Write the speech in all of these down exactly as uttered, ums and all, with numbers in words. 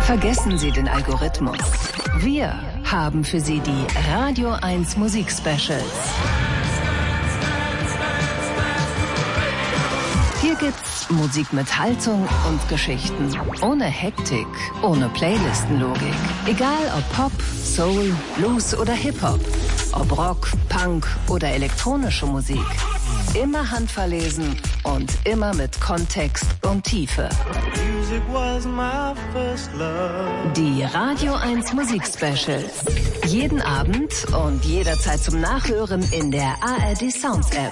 Vergessen Sie den Algorithmus. Wir haben für Sie die Radio eins Musik-Specials. Hier gibt's Musik mit Haltung und Geschichten. Ohne Hektik, ohne Playlistenlogik. Egal ob Pop, Soul, Blues oder Hip-Hop. Ob Rock, Punk oder elektronische Musik. Immer handverlesen und immer mit Kontext und Tiefe. Die Radio eins Musik-Specials. Jeden Abend und jederzeit zum Nachhören in der A R D Sounds App.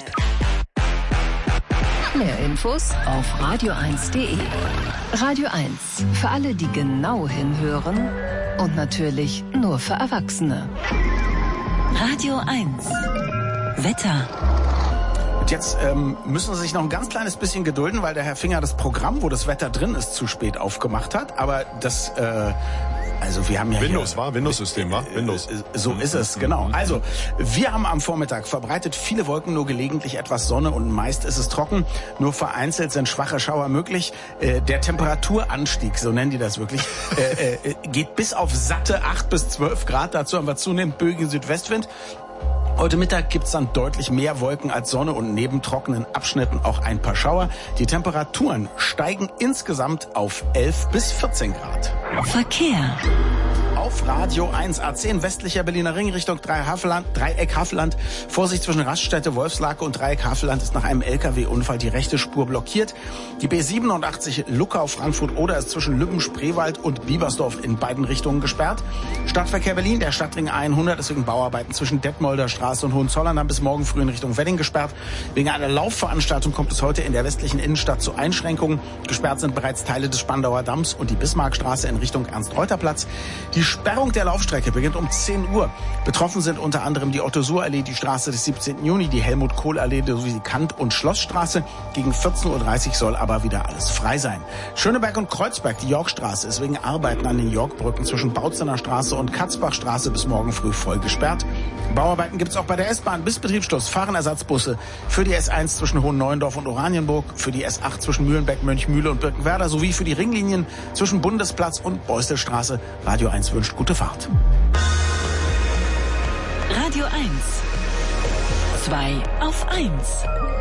Mehr Infos auf radio eins punkt de. Radio eins. Für alle, die genau hinhören und natürlich nur für Erwachsene. Radio eins. Wetter. Und jetzt ähm, müssen Sie sich noch ein ganz kleines bisschen gedulden, weil der Herr Finger das Programm, wo das Wetter drin ist, zu spät aufgemacht hat. Aber das, äh, also wir haben ja Windows hier, war, Windows-System war, Windows. Äh, so ist es, genau. Also wir haben am Vormittag verbreitet viele Wolken, nur gelegentlich etwas Sonne und meist ist es trocken. Nur vereinzelt sind schwache Schauer möglich. Äh, der Temperaturanstieg, so nennen die das wirklich, äh, äh, geht bis auf satte acht bis zwölf Grad. Dazu haben wir zunehmend böigen Südwestwind. Heute Mittag gibt's dann deutlich mehr Wolken als Sonne und neben trockenen Abschnitten auch ein paar Schauer. Die Temperaturen steigen insgesamt auf elf bis vierzehn Grad. Verkehr. Auf Radio eins A zehn westlicher Berliner Ring Richtung Dreieck Havelland. Vorsicht zwischen Raststätte, Wolfslake und Dreieck Havelland ist nach einem L K W-Unfall die rechte Spur blockiert. Die B siebenundachtzig Luckau Frankfurt Oder ist zwischen Lübben, Spreewald und Biebersdorf in beiden Richtungen gesperrt. Stadtverkehr Berlin, der Stadtring hundert ist wegen Bauarbeiten zwischen Detmolder Straße und Hohenzollern dann bis morgen früh in Richtung Wedding gesperrt. Wegen einer Laufveranstaltung kommt es heute in der westlichen Innenstadt zu Einschränkungen. Gesperrt sind bereits Teile des Spandauer Damms und die Bismarckstraße in Richtung Ernst-Reuter-Platz. Die Sperrung der Laufstrecke beginnt um zehn Uhr. Betroffen sind unter anderem die Otto-Suhr-Allee, die Straße des siebzehnten Juni, die Helmut-Kohl-Allee sowie die Kant- und Schlossstraße. Gegen vierzehn Uhr dreißig soll aber wieder alles frei sein. Schöneberg und Kreuzberg, die Yorkstraße, ist wegen Arbeiten an den Yorkbrücken zwischen Bautzener Straße und Katzbachstraße bis morgen früh voll gesperrt. Bauarbeiten gibt es auch bei der S-Bahn bis Betriebsschluss. Fahren Ersatzbusse für die S eins zwischen Hohenneuendorf und Oranienburg, für die S acht zwischen Mühlenbeck, Mönchmühle und Birkenwerder sowie für die Ringlinien zwischen Bundesplatz und Beustelstraße. Radio eins wünscht gute Fahrt. Radio eins. zwei auf eins.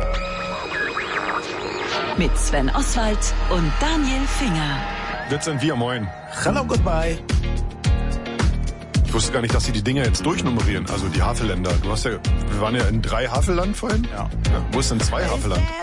Mit Sven Oswald und Daniel Finger. Das sind wir, moin. Hello, goodbye. Ich wusste gar nicht, dass sie die Dinger jetzt durchnummerieren, also die Havelländer. Du hast ja, wir waren ja in drei Havelland vorhin. Ja. Ja, wo ist denn zwei Havelland?